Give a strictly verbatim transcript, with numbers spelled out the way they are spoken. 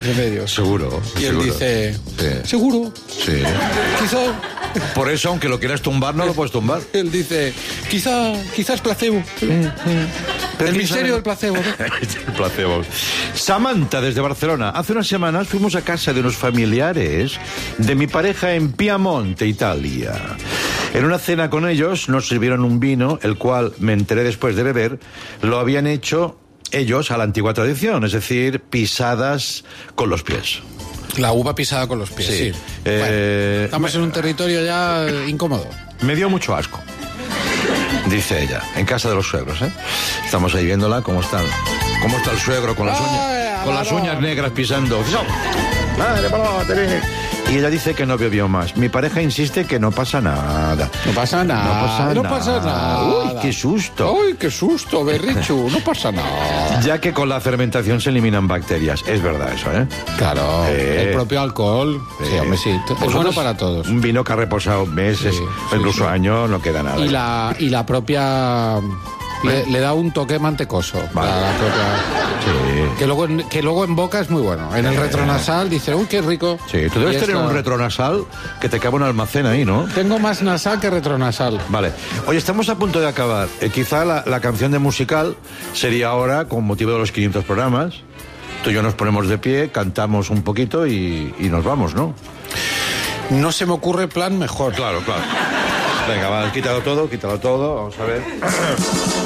remedios. Seguro. Y él seguro. dice, Sí. seguro, Sí. quizá... Por eso, aunque lo quieras tumbar, no lo puedes tumbar. Él dice, quizá, quizás placebo. El misterio del placebo, ¿no? El placebo. Samantha, desde Barcelona. Hace unas semanas fuimos a casa de unos familiares de mi pareja en Piamonte, Italia. En una cena con ellos nos sirvieron un vino, el cual, me enteré después de beber, lo habían hecho ellos a la antigua tradición, es decir, pisadas con los pies. La uva pisada con los pies, sí. Sí. sí. Eh, Bueno, estamos me- en un territorio ya eh, incómodo. Me dio mucho asco, dice ella, en casa de los suegros, ¿eh? Estamos ahí viéndola, cómo está, cómo está el suegro con las Ay, uñas, con las varón. uñas negras pisando. Madre, varón, te viene. Y ella dice que no bebió más. Mi pareja insiste que no pasa nada. No pasa nada. No pasa no nada. pasa nada. Uy, qué susto. Uy, qué susto, Berrichu. No pasa nada. Ya que con la fermentación se eliminan bacterias. Es verdad eso, ¿eh? Claro, Eh. el propio alcohol. Sí, hombre, sí. Es bueno Vosotros, para todos. Un vino que ha reposado meses, Sí, o sí, incluso sí. años, no queda nada. Y la, y la propia... Le, le da un toque mantecoso. Vale. La, la propia, Sí. que, luego, en- que luego en boca es muy bueno. En el retronasal dice, uy, qué rico. Sí, tú debes Y tener esto- un retronasal que te cabe un almacén ahí, ¿no? Tengo más nasal que retronasal. Vale. Oye, estamos a punto de acabar. Eh, quizá la, la canción de musical sería ahora, con motivo de los quinientos programas. Tú y yo nos ponemos de pie, cantamos un poquito y, y nos vamos, ¿no? No se me ocurre plan mejor. Claro, claro. Venga, va, quítalo todo, quítalo todo. Vamos a ver.